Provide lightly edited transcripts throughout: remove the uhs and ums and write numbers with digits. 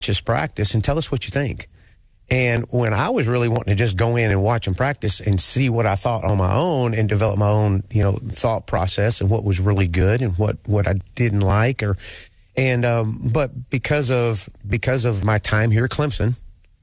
just practice and tell us what you think. And when I was really wanting to just go in and watch them practice and see what I thought on my own and develop my own, thought process and what was really good and what I didn't like, but because of my time here at Clemson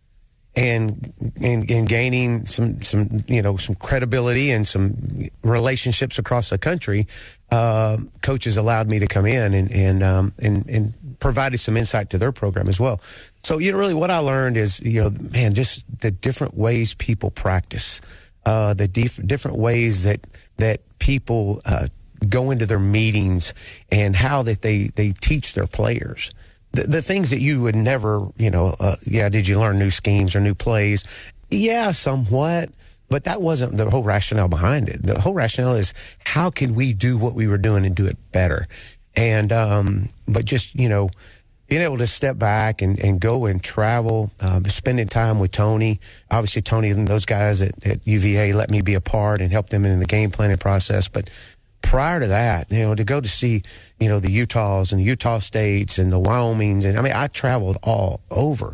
and gaining some credibility and some relationships across the country, coaches allowed me to come in and provided some insight to their program as well. So, really what I learned is, just the different ways people practice, the different ways that people go into their meetings and how that they teach their players. The things that you would never, did you learn new schemes or new plays? Yeah, somewhat. But that wasn't the whole rationale behind it. The whole rationale is how can we do what we were doing and do it better? And, but just, being able to step back and go and travel, spending time with Tony. Obviously, Tony and those guys at UVA let me be a part and help them in the game planning process. But prior to that, to go to see, the Utahs and the Utah States and the Wyomings. And I traveled all over.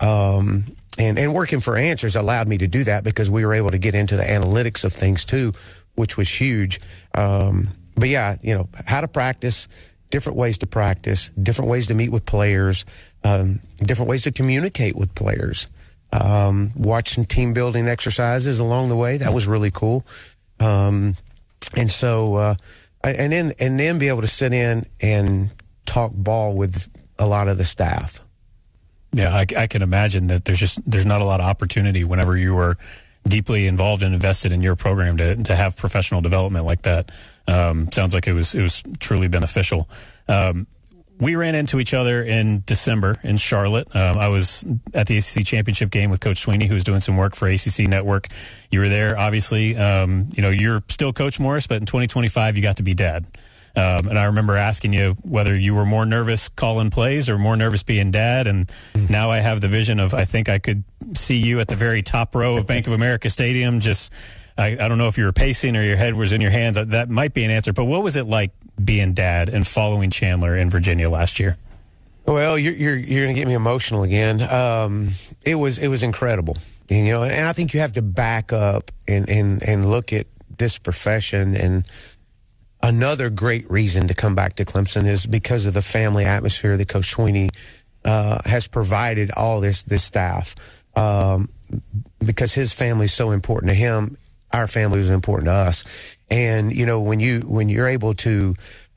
And working for Answers allowed me to do that because we were able to get into the analytics of things too, which was huge. But yeah, how to practice, different ways to practice, different ways to meet with players, different ways to communicate with players. Watch some team building exercises along the way. That was really cool. And so, and then be able to sit in and talk ball with a lot of the staff. Yeah, I can imagine that there's not a lot of opportunity whenever you are deeply involved and invested in your program to have professional development like that. Sounds like it was truly beneficial. We ran into each other in December in Charlotte. I was at the ACC championship game with Coach Sweeney, who was doing some work for ACC Network. You were there, obviously. You're still Coach Morris, but in 2025, you got to be Dad. And I remember asking you whether you were more nervous calling plays or more nervous being Dad. And now I have the vision of, I think I could see you at the very top row of Bank of America Stadium. Just, I don't know if you were pacing or your head was in your hands. That might be an answer. But what was it like being Dad and following Chandler in Virginia last year? Well, you're going to get me emotional again. It was incredible. And I think you have to back up and look at this profession. And another great reason to come back to Clemson is because of the family atmosphere that Coach Sweeney has provided all this staff. Because his family is so important to him, our family was important to us. And when you're able to,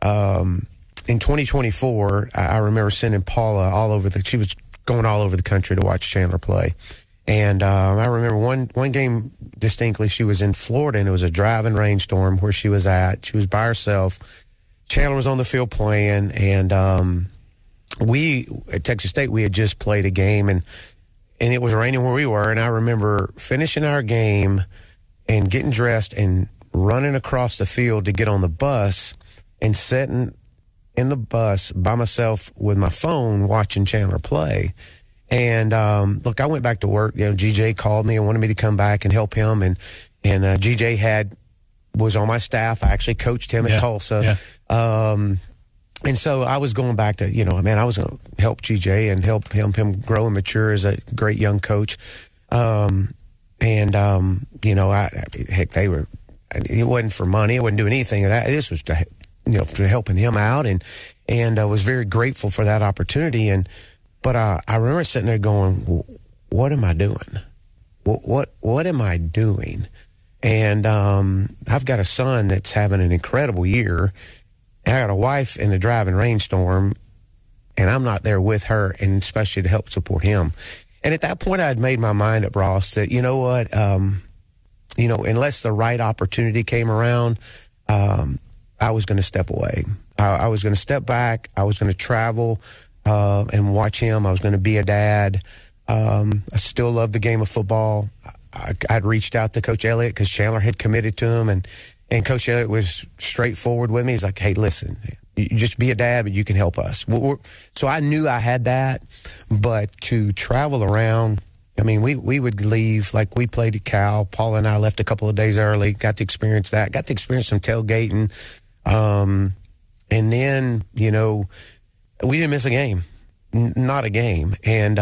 in 2024, I remember sending Paula she was going all over the country to watch Chandler play. And I remember one game distinctly. She was in Florida, and it was a driving rainstorm where she was at. She was by herself. Chandler was on the field playing, and we at Texas State, we had just played a game, and it was raining where we were. And I remember finishing our game and getting dressed and running across the field to get on the bus and sitting in the bus by myself with my phone watching Chandler play. And look, I went back to work. GJ called me and wanted me to come back and help him. And GJ was on my staff. I actually coached him at Tulsa. Yeah. And so I was going back to, I was going to help GJ and help him grow and mature as a great young coach. It wasn't for money. I wasn't doing anything of that. This was to helping him out, and I was very grateful for that opportunity. But I remember sitting there going, what am I doing? What am I doing? And I've got a son that's having an incredible year. And I got a wife in a driving rainstorm, and I'm not there with her, and especially to help support him. And at that point, I had made my mind up, Ross, that, unless the right opportunity came around, I was going to step away. I was going to step back. I was going to travel and watch him. I was going to be a dad. I still love the game of football. I'd reached out to Coach Elliott because Chandler had committed to him, and Coach Elliott was straightforward with me. He's like, hey, listen, you just be a dad, but you can help us. So I knew I had that, but to travel around, we would leave, like we played at Cal. Paula and I left a couple of days early, got to experience that, got to experience some tailgating. And then, we didn't miss a game. not a game. And